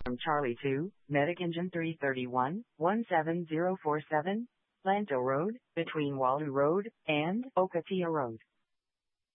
Charlie 2, Medic Engine 331, 17047, Lanto Road, between Walu Road and Okatia Road.